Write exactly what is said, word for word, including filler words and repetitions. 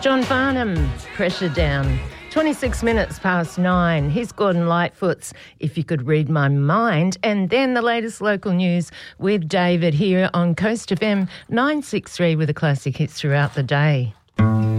John Farnham, Pressure Down. twenty-six minutes past nine. Here's Gordon Lightfoot's If You Could Read My Mind. And then the latest local news with David here on Coast F M nine six three with the classic hits throughout the day.